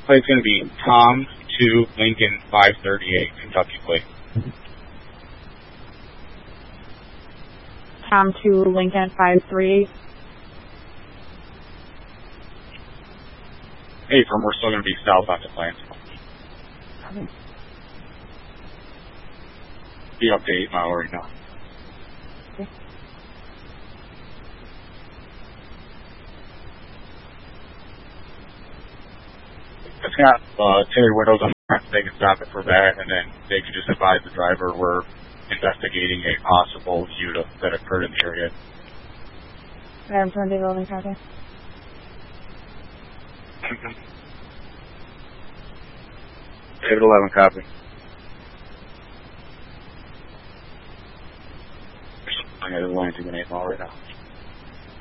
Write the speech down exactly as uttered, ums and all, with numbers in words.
Plate's going to be Tom two Lincoln five thirty-eight, Kentucky plate. Tom two Lincoln five three eight. Hey, from we're still going to be south on the plane. Okay. Be up to eight mile right now. Okay. It's got uh, tinted windows on the front. They can stop it for that, and then they can just advise the driver we're investigating a possible view to, that occurred in the area. I'm from the building, copy. David eleven, copy. I'm at the line to an eight mile right now.